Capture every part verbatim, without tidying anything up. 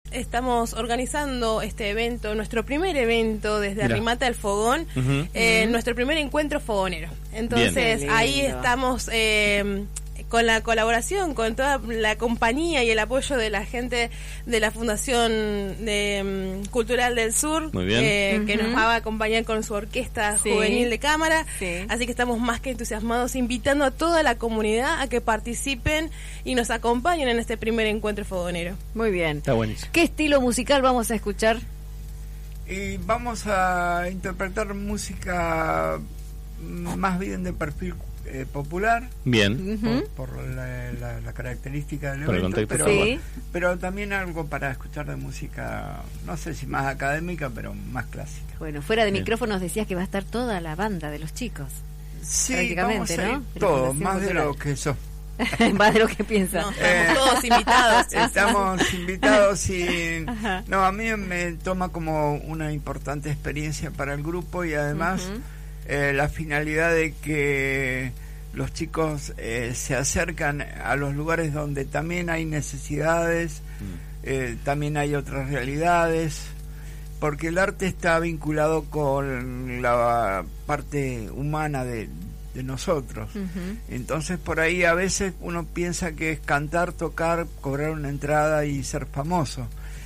estamos organizando este evento, nuestro primer evento desde Mirá. Arrimate al Fogón, Uh-huh. eh, Uh-huh. nuestro primer encuentro fogonero. Entonces Bien. ahí estamos eh, con la colaboración, con toda la compañía y el apoyo de la gente de la Fundación de, um, Cultural del Sur, Muy bien. eh, Uh-huh. que nos va a acompañar con su orquesta Sí. juvenil de cámara. Sí. Así que estamos más que entusiasmados, invitando a toda la comunidad a que participen y nos acompañen en este primer encuentro fogonero. Muy bien. Está buenísimo. ¿Qué estilo musical vamos a escuchar? Y vamos a interpretar música más bien de perfil eh, popular, Bien. Ujú. por, por la, la- la característica del Por el evento, contexto. pero, Sí. pero también algo para escuchar de música, no sé si más académica, pero más clásica. Bueno, fuera de Bien. micrófonos decías que va a estar toda la banda de los chicos. Sí, Prácticamente, vamos a ir ¿no? De la todos, Fundación más de Cultural. lo que eso. Más de lo que piensas. No, Eh, estamos todos invitados. Estamos invitados y Ajá. no, a mí me toma como una importante experiencia para el grupo y además Ujú. eh, la finalidad de que los chicos eh, se acercan a los lugares donde también hay necesidades, eh, también hay otras realidades, porque el arte está vinculado con la parte humana de, de nosotros. Ujú. Entonces por ahí a veces uno piensa que es cantar, tocar, cobrar una entrada y ser famoso.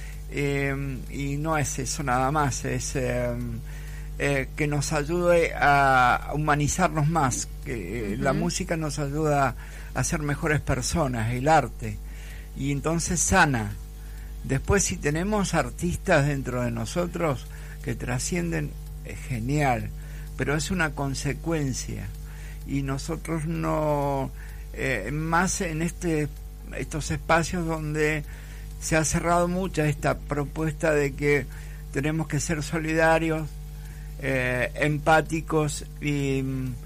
Eh, y no es eso nada más, es eh, eh, que nos ayude a humanizarnos más, que eh, Ujú. la música nos ayuda a ser mejores personas, el arte, y entonces sana. Después si tenemos artistas dentro de nosotros que trascienden, es genial, pero es una consecuencia. Y nosotros no, eh, más en este estos espacios donde se ha cerrado mucha esta propuesta de que tenemos que ser solidarios, eh, empáticos y,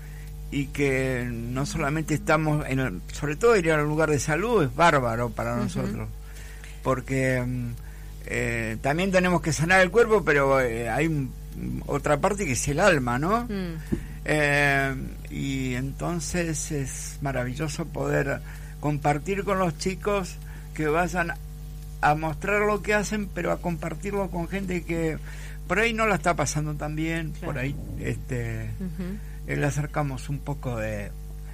y que no solamente estamos, en el, sobre todo ir al lugar de salud es bárbaro para Uh-huh. nosotros, porque eh, también tenemos que sanar el cuerpo, pero eh, hay un, otra parte que es el alma, ¿no? Mm. Eh, y entonces es maravilloso poder compartir con los chicos, que vayan a mostrar lo que hacen, pero a compartirlo con gente que por ahí no la está pasando tan bien. Claro. Por ahí este Ujú. eh, le acercamos un poco de,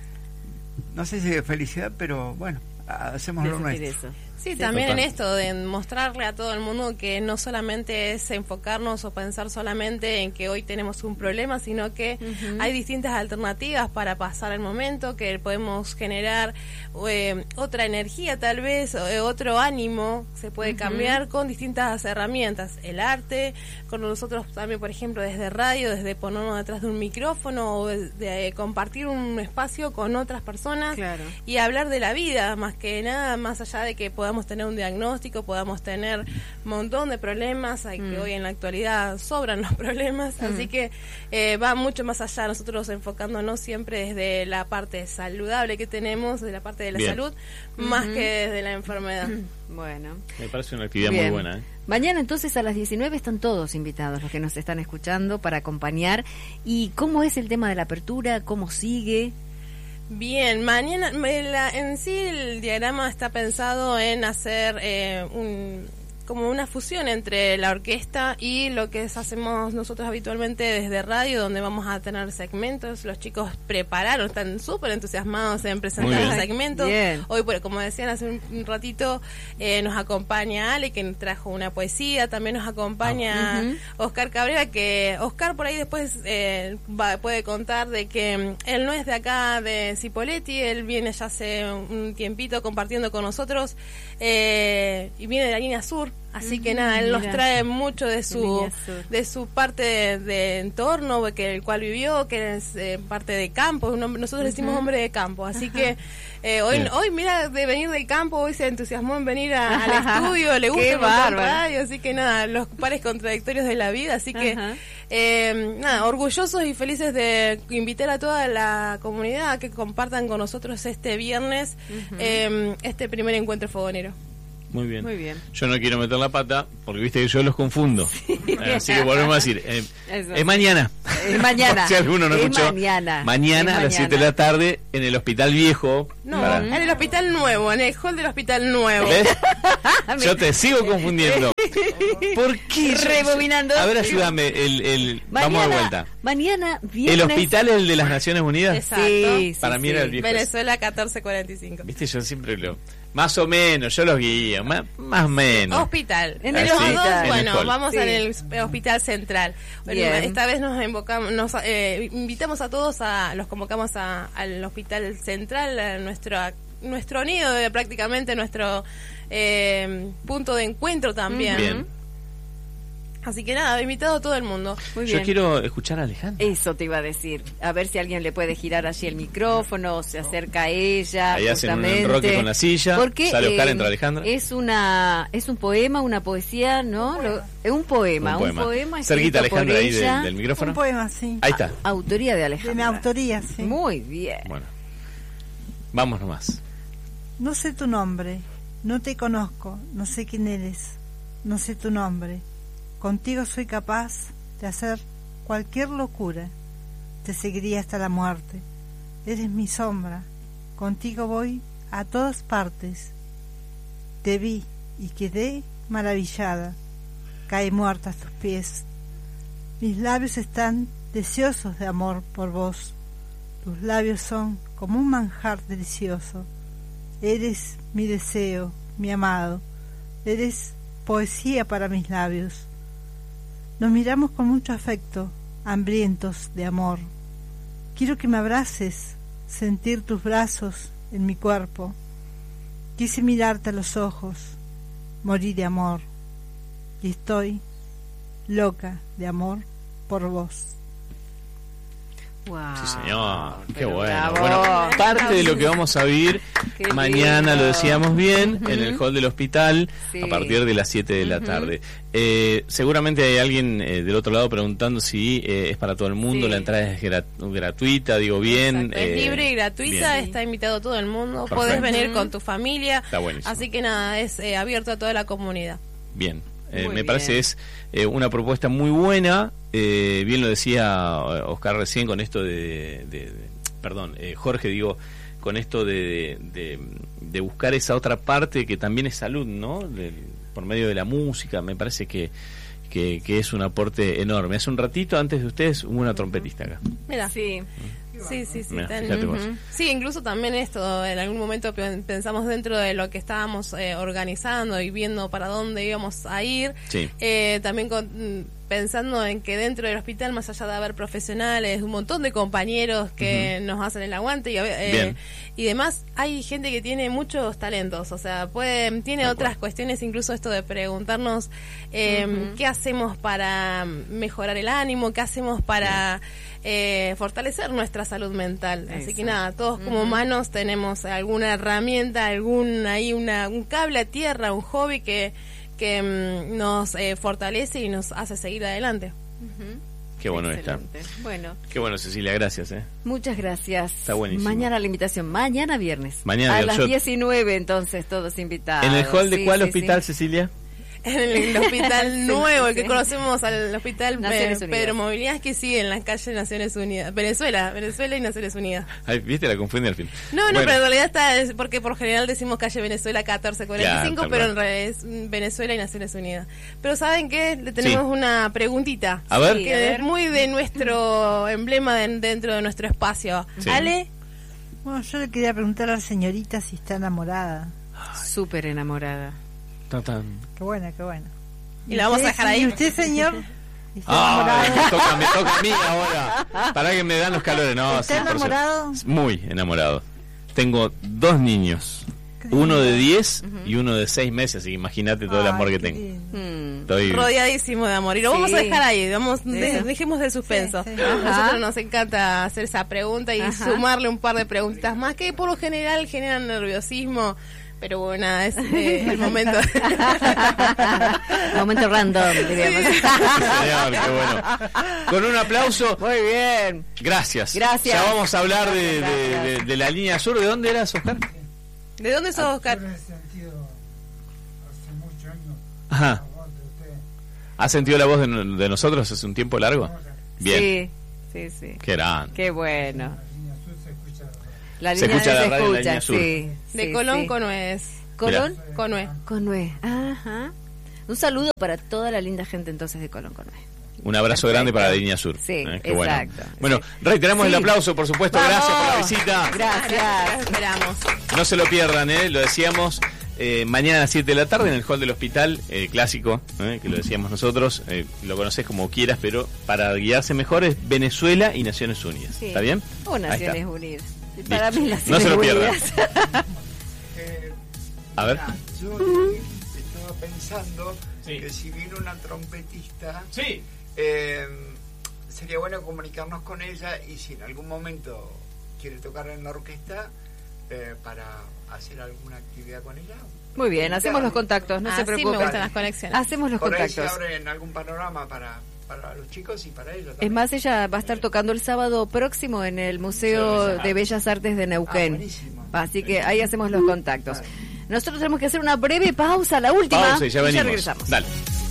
no sé si de felicidad, pero bueno, hacemos De lo sentir nuestro. eso. Sí, Sí, también total. en esto de mostrarle a todo el mundo que no solamente es enfocarnos o pensar solamente en que hoy tenemos un problema, sino que Ujú. hay distintas alternativas para pasar el momento, que podemos generar eh, otra energía tal vez, o, eh, otro ánimo, se puede Ujú. cambiar con distintas herramientas, el arte, con nosotros también, por ejemplo, desde radio, desde ponernos detrás de un micrófono o de, de, eh, compartir un espacio con otras personas Claro. y hablar de la vida, más que nada, más allá de que podamos tener un diagnóstico, podamos tener un montón de problemas, hay que Mm. hoy en la actualidad sobran los problemas, Mm. así que eh, va mucho más allá, nosotros enfocándonos siempre desde la parte saludable que tenemos, de la parte de la Bien. salud, más Ujú. que desde la enfermedad. Bueno. Me parece una actividad Bien. muy buena, ¿eh? Mañana entonces a las diecinueve están todos invitados los que nos están escuchando para acompañar. ¿Y cómo es el tema de la apertura? ¿Cómo sigue? Bien, mañana me- la- en sí el diagrama está pensado en hacer eh, un, como una fusión entre la orquesta y lo que es- hacemos nosotros habitualmente desde radio, donde vamos a tener segmentos. Los chicos prepararon, están súper entusiasmados en presentar Muy los bien. segmentos. Bien. Hoy, pues, como decían hace un, un ratito, eh, nos acompaña Ale, que nos trajo una poesía, también nos acompaña Ujú. Oscar Cabrera, que Oscar por ahí después eh, va- puede contar de que mm, él no es de acá de Cipolletti, él viene ya hace un tiempito compartiendo con nosotros eh, y viene de la línea sur, así que Ujú, nada, él nos mira. trae mucho de su Línea Sur. de su parte de, de entorno que el cual vivió, que es eh, parte de campo, un hombre- nosotros le decimos Ujú. hombre de campo, así que eh, hoy Bien. hoy mira, de venir del campo, hoy se entusiasmó en venir a- al Ajá. estudio, le Qué gusta un montón bárbaro. radio, así que nada, los pares contradictorios de la vida, así que Ajá. eh, nada, orgullosos y felices de invitar a toda la comunidad a que compartan con nosotros este viernes Ujú. eh, este primer encuentro fogonero. Muy bien. Muy bien. Yo no quiero meter la pata, porque viste que yo los confundo. Bueno, así que volvemos a decir, eh, Eso. es mañana. Es mañana. Si alguno no Es escuchó. mañana. Mañana Es a las mañana. siete de la tarde en el Hospital Viejo. No, Para- en el hospital nuevo, en el hall del hospital nuevo. ¿Ves? Yo te sigo confundiendo. ¿Por qué? Rebobinando. A ver, ayúdame. El, el, Mañana, vamos de vuelta. Mañana, viernes. ¿El hospital es el de las Naciones Unidas? Exacto. Sí, sí, Para mí sí. era el viejo. Venezuela catorce cuarenta y cinco. Viste, yo siempre lo... Más o menos, yo los guío. Más, más o menos. Hospital. En En el los hospital. dos, En el bueno, hall. vamos Sí. en el hospital central. Bueno, Bien. esta vez nos invocamos, nos eh, invitamos a todos, a los convocamos a, al hospital central, a nuestro nuestro nido, de, prácticamente nuestro eh, punto de encuentro también. Bien. Así que nada, invitado a todo el mundo. Muy Yo bien. quiero escuchar a Alejandra. Eso te iba a decir. A ver si alguien le puede girar allí el micrófono, se acerca a ella. Ahí hacen un justamente. enroque con la silla. Porque, Sale Oscar, eh, entra Alejandra. Es una, es un poema, una poesía, ¿no? Lo- Es un poema, Un poema. escrito Cerquita, por Alejandra, ahí ella. del, del micrófono. Un poema, sí. Ahí está. Autoría de De mi Alejandra. autoría, sí. Muy bien. Bueno. Vamos nomás. No sé tu nombre, no te conozco, no sé quién eres, no sé tu nombre. Contigo soy capaz de hacer cualquier locura. Te seguiría hasta la muerte. Eres mi sombra. Contigo voy a todas partes. Te vi y quedé maravillada. Caí muerta a tus pies. Mis labios están deseosos de amor por vos. Tus labios son como un manjar delicioso. Eres mi deseo, mi amado. Eres poesía para mis labios. Nos miramos con mucho afecto, hambrientos de amor. Quiero que me abraces, sentir tus brazos en mi cuerpo. Quise mirarte a los ojos, morí de amor. Y estoy loca de amor por vos. Wow. Sí, señor. Qué Pero bueno. bravo. Bueno, parte de lo que vamos a vivir Qué mañana, lindo. lo decíamos bien, Ujú. en el hall del hospital, Sí. a partir de las siete de la Ujú. tarde. Eh, seguramente hay alguien eh, del otro lado preguntando si eh, es para todo el mundo, Sí. la entrada es gra- gratuita, digo bien. Exacto, es eh, libre y gratuita, bien. está invitado todo el mundo. Perfecto. Podés venir con tu familia. Está buenísimo. Así que nada, es eh, abierto a toda la comunidad. Bien. Eh, Muy me parece bien. es eh, una propuesta muy buena. Eh, bien lo decía eh, Oscar recién con esto de, de- de- perdón, eh, Jorge, digo, con esto de, de, de buscar esa otra parte que también es salud, ¿no? Del- por medio de la música, me parece que, que, que es un aporte enorme. Hace un ratito, antes de ustedes, hubo una trompetista acá. Mira, Sí. sí, sí, sí. Mirá, tan- fíjate vos. Ujú. Sí, incluso también esto, en algún momento pe- pensamos dentro de lo que estábamos eh, organizando y viendo para dónde íbamos a ir, Sí. eh, también con- mm, pensando en que dentro del hospital, más allá de haber profesionales, un montón de compañeros que nos hacen el aguante y, eh, Bien. y demás, hay gente que tiene muchos talentos, o sea, puede, tiene Tal otras cual. cuestiones, incluso esto de preguntarnos eh, Ujú. qué hacemos para mejorar el ánimo, qué hacemos para eh, fortalecer nuestra salud mental. Así Eso. que nada, todos como Ujú. humanos tenemos alguna herramienta, algún ahí una, un cable a tierra, un hobby que, que mm, nos eh, fortalece y nos hace seguir adelante. Ujú. Qué bueno está. Excelente. Bueno, Qué bueno, Cecilia, gracias. ¿eh? muchas gracias. Está buenísimo. Mañana la invitación, mañana viernes. Mañana a viernes. las Yo- diecinueve entonces todos invitados. ¿En el hall de Sí, cuál sí, hospital, sí. Cecilia? En el hospital Sí, nuevo, el sí. que conocemos al hospital Naciones eh, Unidas. Pedro Movilidad, que sigue en la calle Naciones Unidas. Venezuela, Venezuela y Naciones Unidas. Ay, viste, la confundí al fin. No, no, Bueno. pero en realidad está, es porque por general decimos calle Venezuela catorce cuarenta y cinco, Claro, tal pero cual. en realidad es mm, Venezuela y Naciones Unidas. Pero ¿saben qué? Le tenemos Sí. una preguntita. A ver. Sí, Que a ver. es muy de nuestro emblema de- dentro de nuestro espacio. Sí. Ale, Bueno, yo le quería preguntar a la señorita si está enamorada. Súper enamorada. Tan, tan. Qué buena, qué buena. y la vamos a dejar ahí. ¿Y usted, señor? ¿Está Ah, enamorado? me toca, me toca a mí ahora. Para que me dan los calores. No, ¿Está sí, por supuesto. enamorado? Muy enamorado. Tengo dos niños. Uno de diez y uno de seis meses. Así que imagínate todo el Ay, amor que qué tengo. lindo. Mm. Estoy... Rodeadísimo de amor. Y lo Sí. vamos a dejar ahí. Vamos, de- Eso. dejemos de suspenso. Sí, sí. A Ajá. nosotros nos encanta hacer esa pregunta y Ajá. sumarle un par de preguntitas más que por lo general generan nerviosismo. Pero bueno, nada, es eh, el momento. Momento random, diríamos. Señor, qué bueno. Con un aplauso. Muy bien. Gracias. Gracias. Ya vamos a hablar de, de- Gracias. de- de la línea sur. ¿De dónde eras, Oscar? ¿De dónde sos, Oscar? Yo he sentido hace muchos años Ajá. la voz de usted. ¿Has sentido la voz de, de nosotros hace un tiempo largo? Bien. Sí, sí, sí. Qué grande. Qué bueno. La Se línea escucha la se radio en la escucha, línea sur. sí. De sí, Colón sí. con Nuez. ¿Colón? Conue. Conue. Ajá. Un saludo para toda la linda gente entonces de Colón Conue. Un abrazo Perfecto. grande para la línea sur. Sí, Eh, qué exacto. Bueno, bueno Sí. reiteramos el Sí. aplauso, por supuesto. ¡Vamos! Gracias por la visita. Gracias. Los esperamos. No se lo pierdan, ¿eh? Lo decíamos eh, mañana a las siete de la tarde en el hall del hospital, eh, clásico, ¿eh? Que lo decíamos nosotros. Eh, lo conoces como quieras, pero para guiarse mejor es Venezuela y Naciones Unidas. Sí. ¿Está bien? O Ahí Naciones está. Unidas. Para Listo. mí las No se lo pierdan. Unidas. Eh, A ver. mira, yo estaba pensando Sí. que si viene una trompetista, Sí. eh, sería bueno comunicarnos con ella y si en algún momento quiere tocar en la orquesta, eh, para hacer alguna actividad con ella. Muy bien, hacemos los contactos, no se Así me preocupen. gustan las conexiones. Hacemos los Por ahí se contactos. abre en algún panorama para, para los chicos y para ella también. Es más, ella va a estar tocando el sábado próximo en el Museo de Bellas Artes de Ah, Neuquén. buenísimo. Así que ahí hacemos los contactos. Nosotros tenemos que hacer una breve pausa, la última. Pausa y ya venimos. regresamos. Dale.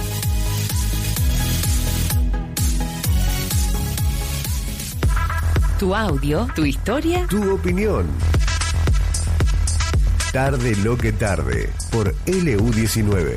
Tu audio, tu historia. Tu opinión. Tarde lo que tarde, por L U diecinueve.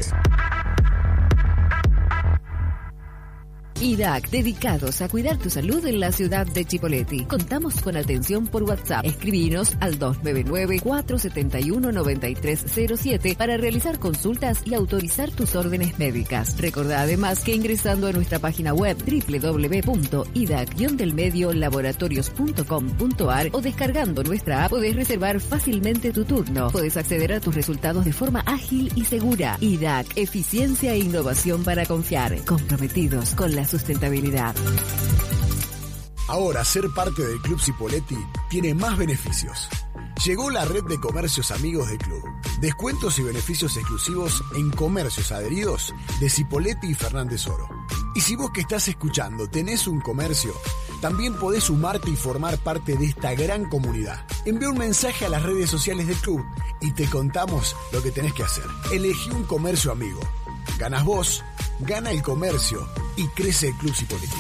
I D A C, dedicados a cuidar tu salud en la ciudad de Chipoleti. Contamos con atención por WhatsApp. Escribinos al dos nueve nueve, cuatro siete uno, nueve tres cero siete para realizar consultas y autorizar tus órdenes médicas. Recordá además que ingresando a nuestra página web doble u doble u doble u punto i d a c guion del medio laboratorios punto com punto a r o descargando nuestra app podés reservar fácilmente tu turno. Podés acceder a tus resultados de forma ágil y segura. I D A C, eficiencia e innovación para confiar. Comprometidos con la sustentabilidad. Ahora ser parte del Club Cipolletti tiene más beneficios. Llegó la red de comercios amigos del club. Descuentos y beneficios exclusivos en comercios adheridos de Cipolletti y Fernández Oro. Y si vos que estás escuchando tenés un comercio, también podés sumarte y formar parte de esta gran comunidad. Envía un mensaje a las redes sociales del club y te contamos lo que tenés que hacer. Elegí un comercio amigo. Ganas vos, gana el comercio y crece el Club Cipolletti.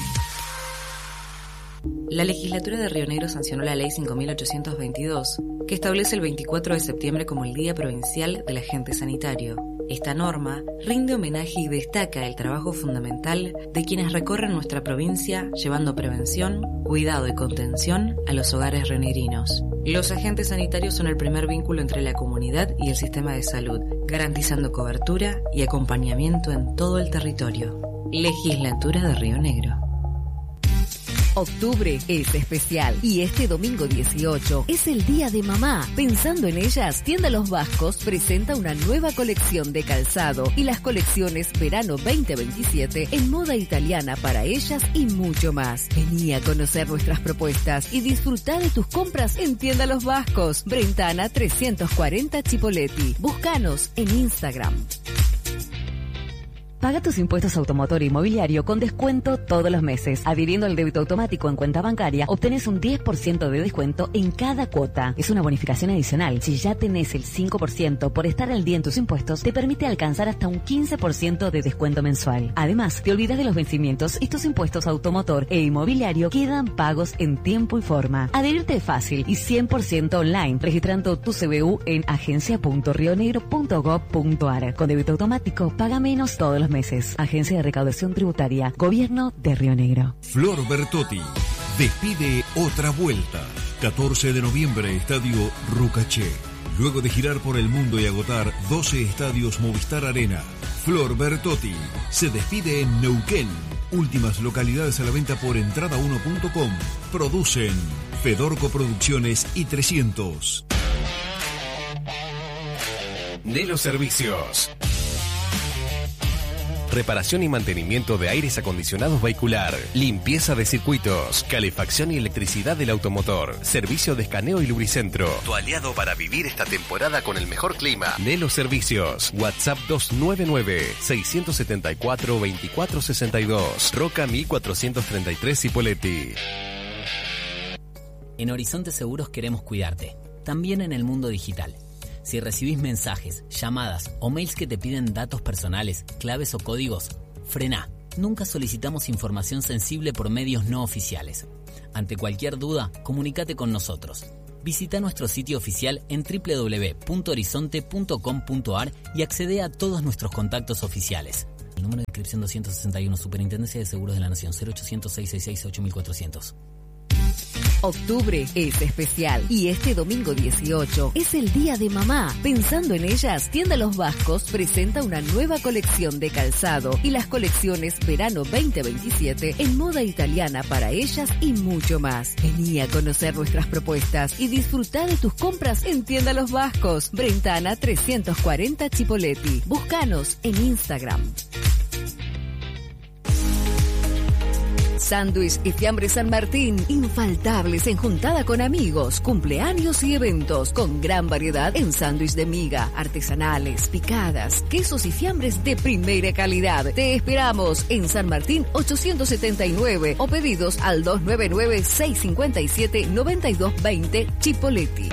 La legislatura de Río Negro sancionó la ley cinco mil ochocientos veintidós, que establece el veinticuatro de septiembre como el Día Provincial del Agente Sanitario. Esta norma rinde homenaje y destaca el trabajo fundamental de quienes recorren nuestra provincia llevando prevención, cuidado y contención a los hogares rionegrinos. Los agentes sanitarios son el primer vínculo entre la comunidad y el sistema de salud, garantizando cobertura y acompañamiento en todo el territorio. Legislatura de Río Negro. Octubre es especial y este domingo dieciocho es el Día de Mamá. Pensando en ellas, Tienda Los Vascos presenta una nueva colección de calzado y las colecciones Verano veinte veintisiete en moda italiana para ellas y mucho más. Vení a conocer nuestras propuestas y disfruta de tus compras en Tienda Los Vascos, Brentana trescientos cuarenta Chipolletti. Búscanos en Instagram. Paga tus impuestos automotor e inmobiliario con descuento todos los meses. Adhiriendo al débito automático en cuenta bancaria, obtenés un diez por ciento de descuento en cada cuota. Es una bonificación adicional. Si ya tenés el cinco por ciento por estar al día en tus impuestos, te permite alcanzar hasta un quince por ciento de descuento mensual. Además, te olvidas de los vencimientos y tus impuestos automotor e inmobiliario quedan pagos en tiempo y forma. Adherirte es fácil y cien por ciento online, registrando tu C B U en agencia punto rionegro punto gob punto a r. Con débito automático, paga menos todos los meses. Agencia de Recaudación Tributaria, Gobierno de Río Negro. Flor Bertotti despide otra vuelta. catorce de noviembre, Estadio Rucaché. Luego de girar por el mundo y agotar doce estadios Movistar Arena, Flor Bertotti se despide en Neuquén. Últimas localidades a la venta por entrada uno punto com. Producen Fedorco Producciones y trescientos. Nelo Servicios. Reparación y mantenimiento de aires acondicionados vehicular, limpieza de circuitos, calefacción y electricidad del automotor, servicio de escaneo y lubricentro. Tu aliado para vivir esta temporada con el mejor clima. Nelo Servicios. WhatsApp dos nueve nueve, seis siete cuatro, dos cuatro seis dos. Roca mil cuatrocientos treinta y tres Cipolletti. En Horizonte Seguros queremos cuidarte, también en el mundo digital. Si recibís mensajes, llamadas o mails que te piden datos personales, claves o códigos, frená. nunca solicitamos información sensible por medios no oficiales. Ante cualquier duda, comunícate con nosotros. Visita nuestro sitio oficial en doble u doble u doble u punto horizonte punto com punto a r y accede a todos nuestros contactos oficiales. El número de inscripción doscientos sesenta y uno, Superintendencia de Seguros de la Nación, cero ochocientos, seiscientos sesenta y seis, ocho mil cuatrocientos. Octubre es especial y este domingo dieciocho es el Día de Mamá. Pensando en ellas, Tienda Los Vascos presenta una nueva colección de calzado y las colecciones Verano veinte veintisiete en moda italiana para ellas y mucho más. Vení a conocer nuestras propuestas y disfrutar de tus compras en Tienda Los Vascos, Brentana trescientos cuarenta Chipoleti. Búscanos en Instagram. Sándwich y Fiambre San Martín, infaltables en juntada con amigos, cumpleaños y eventos, con gran variedad en sándwich de miga, artesanales, picadas, quesos y fiambres de primera calidad. Te esperamos en San Martín ochocientos setenta y nueve o pedidos al dos nueve nueve, seis cinco siete, nueve dos dos cero Chipoleti.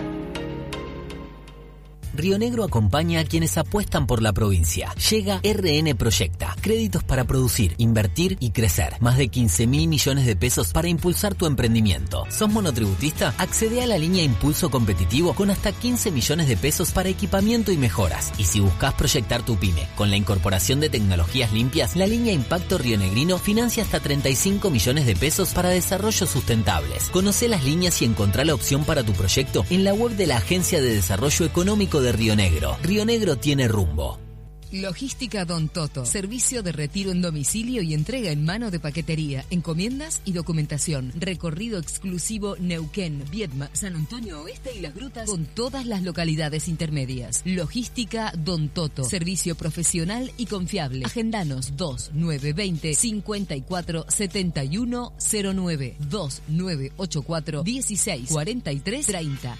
Río Negro acompaña a quienes apuestan por la provincia. Llega R N Proyecta. Créditos para producir, invertir y crecer. Más de quince mil millones de pesos para impulsar tu emprendimiento. ¿Sos monotributista? Accede a la línea Impulso Competitivo con hasta quince millones de pesos para equipamiento y mejoras. Y si buscas proyectar tu pyme con la incorporación de tecnologías limpias, la línea Impacto Rionegrino financia hasta treinta y cinco millones de pesos para desarrollos sustentables. Conoce las líneas y encontrá la opción para tu proyecto en la web de la Agencia de Desarrollo Económico de Río Negro. Río Negro tiene rumbo. Logística Don Toto. Servicio de retiro en domicilio y entrega en mano de paquetería, encomiendas y documentación. Recorrido exclusivo Neuquén, Viedma, San Antonio Oeste y Las Grutas con todas las localidades intermedias. Logística Don Toto. Servicio profesional y confiable. Agendanos dos nueve dos cero, cinco cuatro siete uno cero nueve, dos nueve ocho cuatro, dieciséis cuarenta y tres treinta.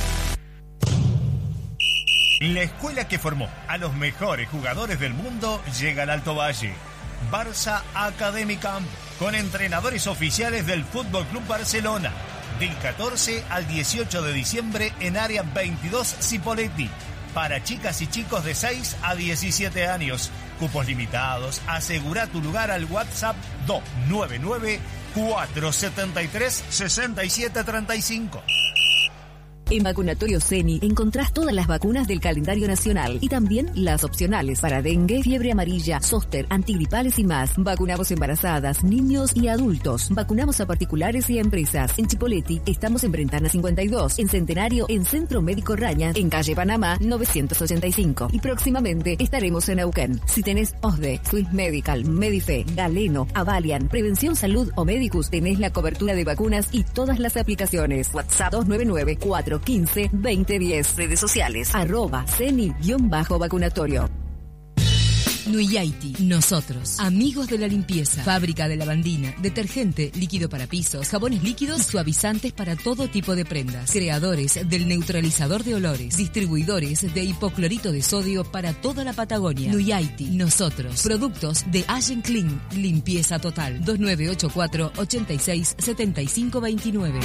La escuela que formó a los mejores jugadores del mundo llega al Alto Valle. Barça Academy Camp, con entrenadores oficiales del Fútbol Club Barcelona. Del catorce al dieciocho de diciembre en área veintidós Cipolletti. Para chicas y chicos de seis a diecisiete años. Cupos limitados. Asegura tu lugar al WhatsApp dos nueve nueve, cuatro siete tres, seis siete tres cinco. En Vacunatorio Ceni encontrás todas las vacunas del calendario nacional y también las opcionales para dengue, fiebre amarilla, zóster, antigripales y más. Vacunamos embarazadas, niños y adultos. Vacunamos a particulares y a empresas. En Chipoleti estamos en Brentana cincuenta y dos, en Centenario, en Centro Médico Raña, en calle Panamá novecientos ochenta y cinco. Y próximamente estaremos en Neuquén. Si tenés O S D E, Swiss Medical, Medife, Galeno, Avalian, Prevención Salud o Medicus, tenés la cobertura de vacunas y todas las aplicaciones. WhatsApp dos nueve nueve, cuatro quince, veinte diez. Redes sociales, arroba ceni-vacunatorio. Nuyaiti, nosotros, amigos de la limpieza, fábrica de lavandina, detergente, líquido para pisos, jabones líquidos y suavizantes para todo tipo de prendas, creadores del neutralizador de olores, distribuidores de hipoclorito de sodio para toda la Patagonia. Nuyaiti, nosotros, productos de Allen Clean, limpieza total, dos nueve ocho cuatro, ocho seis, siete cinco dos nueve.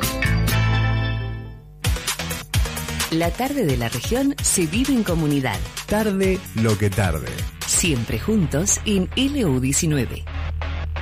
La tarde de la región se vive en comunidad. Tarde lo que tarde. Siempre juntos en L U diecinueve.